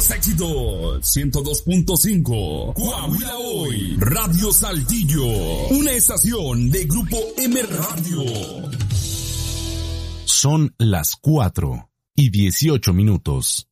los éxitos. 102.5. Coahuila Hoy. Radio Saltillo. Una estación de Grupo M Radio. Son las 4:18.